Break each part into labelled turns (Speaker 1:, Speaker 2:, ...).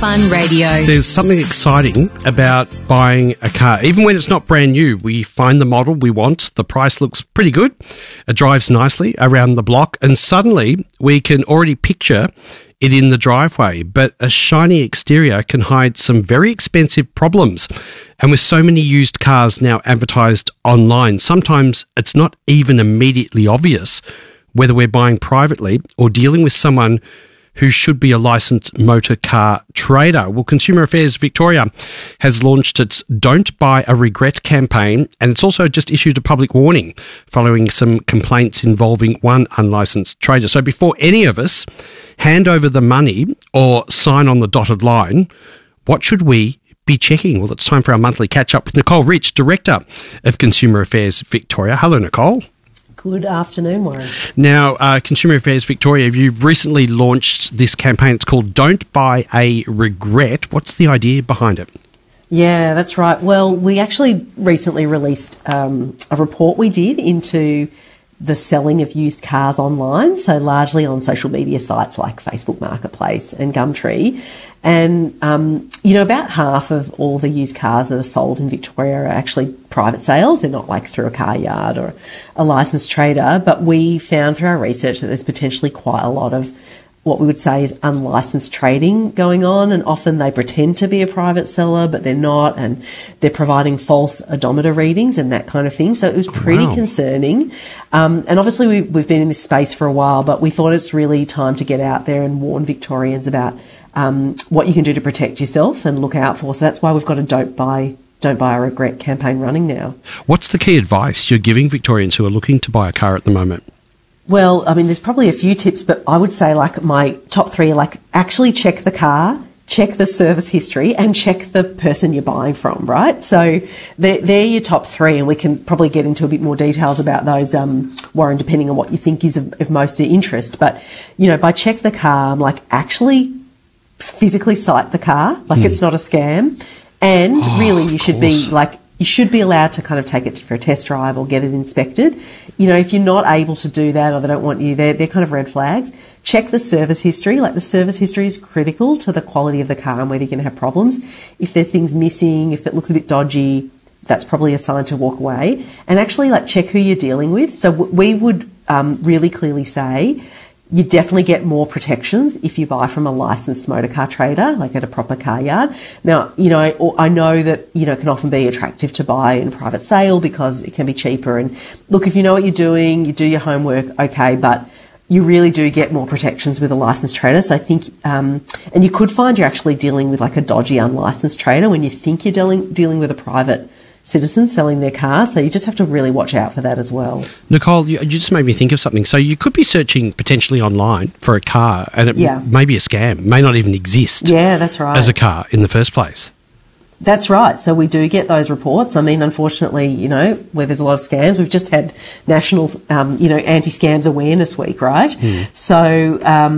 Speaker 1: Fun Radio.
Speaker 2: There's something exciting about buying a car. Even when it's not brand new, we find the model we want, the price looks pretty good, it drives nicely around the block, and suddenly we can already picture it in the driveway. But a shiny exterior can hide some very expensive problems. And with so many used cars now advertised online, sometimes it's not even immediately obvious whether we're buying privately or dealing with someone who should be a licensed motor car trader. Well, Consumer Affairs Victoria has launched its Don't Buy a Regret campaign, and it's also just issued a public warning following some complaints involving one unlicensed trader. So before any of us hand over the money or sign on the dotted line, what should we be checking? Well, it's time for our monthly catch-up with Nicole Rich, Director of Consumer Affairs Victoria. Hello, Nicole.
Speaker 3: Good afternoon, Warren.
Speaker 2: Now, Consumer Affairs Victoria, you've recently launched this campaign. It's called Don't Buy a Regret. What's the idea behind it?
Speaker 3: Yeah, that's right. Well, we actually recently released a report we did into the selling of used cars online, so largely on social media sites like Facebook Marketplace and Gumtree. And, about half of all the used cars that are sold in Victoria are actually private sales. They're not like through a car yard or a licensed trader. But we found through our research that there's potentially quite a lot of what we would say is unlicensed trading going on, and often they pretend to be a private seller, but they're not, and they're providing false odometer readings and that kind of thing. So it was pretty concerning. And obviously we've been in this space for a while, but we thought it's really time to get out there and warn Victorians about what you can do to protect yourself and look out for. So that's why we've got a Don't Buy a Regret campaign running now.
Speaker 2: What's the key advice you're giving Victorians who are looking to buy a car at the moment?
Speaker 3: Well, I mean, there's probably a few tips, but I would say like my top three are like actually check the car, check the service history, and check the person you're buying from, right? So they're your top three, and we can probably get into a bit more details about those, Warren, depending on what you think is of most interest. But, by check the car, I'm like actually physically sight the car, like it's not a scam. And really you should be like, you should be allowed to kind of take it for a test drive or get it inspected. If you're not able to do that or they don't want you, they're kind of red flags. Check the service history. Like the service history is critical to the quality of the car and whether you're going to have problems. If there's things missing, if it looks a bit dodgy, that's probably a sign to walk away. And actually check who you're dealing with. So we would really clearly say you definitely get more protections if you buy from a licensed motor car trader, like at a proper car yard. Now, I know that, it can often be attractive to buy in a private sale because it can be cheaper. And look, if you know what you're doing, you do your homework, okay, but you really do get more protections with a licensed trader. So I think, and you could find you're actually dealing with like a dodgy unlicensed trader when you think you're dealing with a private citizen selling their car, so you just have to really watch out for that as well.
Speaker 2: Nicole, you just made me think of something. So you could be searching potentially online for a car and it may be a scam, may not even exist.
Speaker 3: Yeah, that's right.
Speaker 2: As a car in the first place.
Speaker 3: That's right. So we do get those reports. I mean, unfortunately, where there's a lot of scams, we've just had National, Anti-Scams Awareness Week, right? So,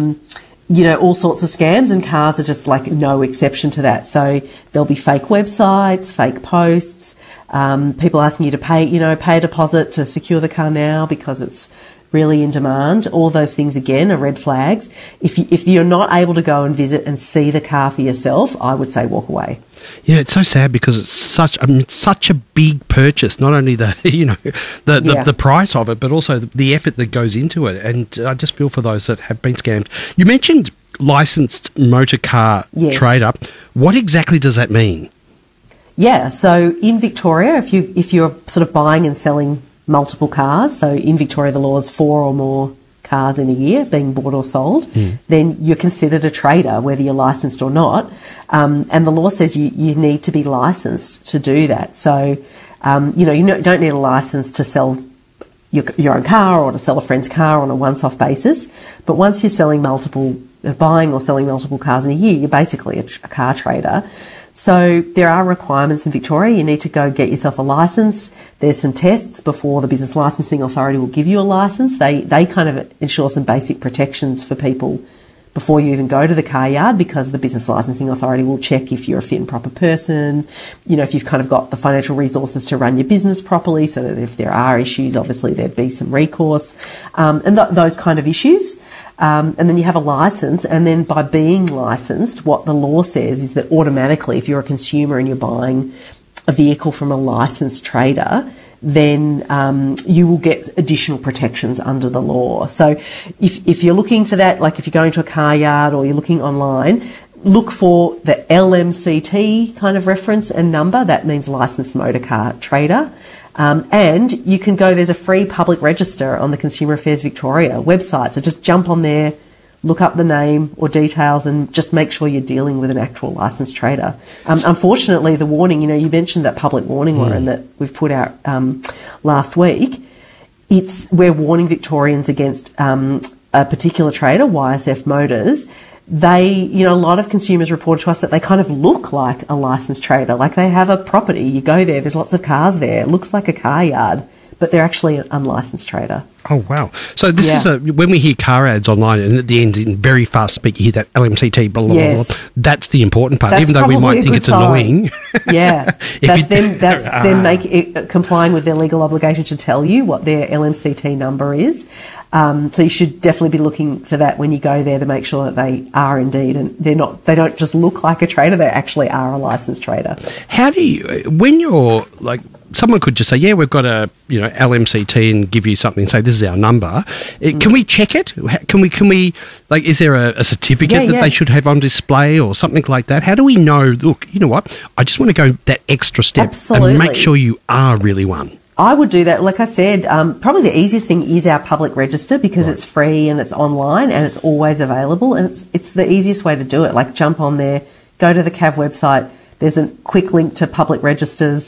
Speaker 3: all sorts of scams, and cars are just like no exception to that. So there'll be fake websites, fake posts, people asking you to pay a deposit to secure the car now because it's really in demand. All those things, again, are red flags. If you're not able to go and visit and see the car for yourself, I would say walk away.
Speaker 2: Yeah, it's so sad because it's such a big purchase. Not only the price of it, but also the effort that goes into it. And I just feel for those that have been scammed. You mentioned licensed motor car trader. What exactly does that mean? Yeah,
Speaker 3: so in Victoria, if you're sort of buying and selling multiple cars, so in Victoria the law is 4 or more cars in a year being bought or sold, then you're considered a trader, whether you're licensed or not. And the law says you need to be licensed to do that. So, you don't need a license to sell your own car or to sell a friend's car on a once-off basis. But once you're buying or selling multiple cars in a year, you're basically a car trader. So there are requirements in Victoria. You need to go get yourself a licence. There's some tests before the Business Licensing Authority will give you a licence. They kind of ensure some basic protections for people before you even go to the car yard, because the Business Licensing Authority will check if you're a fit and proper person, if you've kind of got the financial resources to run your business properly, so that if there are issues, obviously there'd be some recourse, and those kind of issues. And then you have a license, and then by being licensed, what the law says is that automatically, if you're a consumer and you're buying a vehicle from a licensed trader, then you will get additional protections under the law. So if you're looking for that, like if you're going to a car yard or you're looking online, look for the LMCT kind of reference and number. That means licensed motor car trader. And you can go, there's a free public register on the Consumer Affairs Victoria website. So just jump on there, look up the name or details, and just make sure you're dealing with an actual licensed trader. Unfortunately, the warning, you mentioned that public warning warrant that we've put out last week. We're warning Victorians against a particular trader, YSF Motors. They, a lot of consumers reported to us that they kind of look like a licensed trader, like they have a property. You go there's lots of cars there. It looks like a car yard, but they're actually an unlicensed trader.
Speaker 2: Oh, wow. So this is when we hear car ads online and at the end in very fast speak, you hear that LMCT, blah, blah, blah, blah. That's the important part,
Speaker 3: That's
Speaker 2: even though we might think it's annoying.
Speaker 3: Yeah. That's them complying with their legal obligation to tell you what their LMCT number is. So you should definitely be looking for that when you go there to make sure that they are indeed, and they don't just look like a trader, they actually are a licensed trader.
Speaker 2: How do you, when you're like, someone could just say, yeah, we've got a, LMCT and give you something and say, this is our number. Can we check it? Can we, like, is there a certificate that they should have on display or something like that? How do we know, look, you know what, I just want to go that extra step and make sure you are really one?
Speaker 3: I would do that. Like I said, probably the easiest thing is our public register because it's free and it's online and it's always available, and it's the easiest way to do it. Like jump on there, go to the CAV website. There's a quick link to public registers.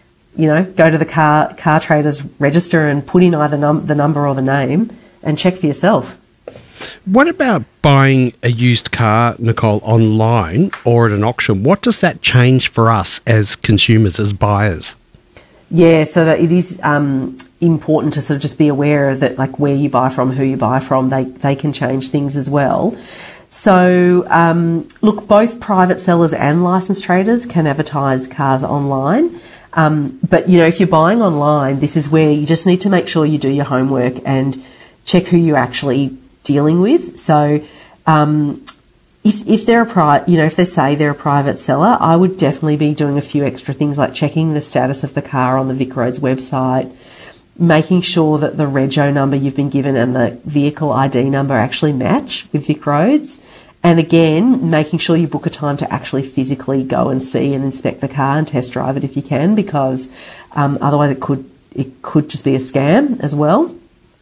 Speaker 3: Go to the car traders register and put in either the number or the name and check for yourself.
Speaker 2: What about buying a used car, Nicole, online or at an auction? What does that change for us as consumers, as buyers?
Speaker 3: Yeah, so that it is important to sort of just be aware of that, like where you buy from, who you buy from, they can change things as well. So, look, both private sellers and licensed traders can advertise cars online. But, if you're buying online, this is where you just need to make sure you do your homework and check who you're actually dealing with. So, if they're if they say they're a private seller, I would definitely be doing a few extra things like checking the status of the car on the VicRoads website, making sure that the rego number you've been given and the vehicle ID number actually match with VicRoads. And again, making sure you book a time to actually physically go and see and inspect the car and test drive it if you can, because otherwise it could just be a scam as well.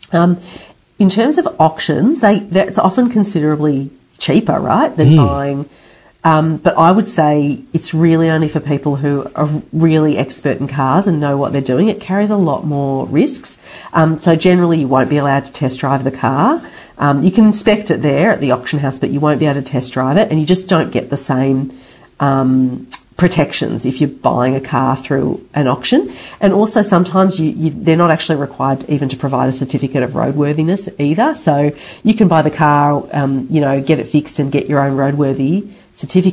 Speaker 3: In terms of auctions, it's often considerably cheaper, right, than buying. But I would say it's really only for people who are really expert in cars and know what they're doing. It carries a lot more risks. So generally you won't be allowed to test drive the car. You can inspect it there at the auction house, but you won't be able to test drive it, and you just don't get the same protections if you're buying a car through an auction. And also sometimes they're not actually required even to provide a certificate of roadworthiness either. So you can buy the car, get it fixed and get your own roadworthy certificate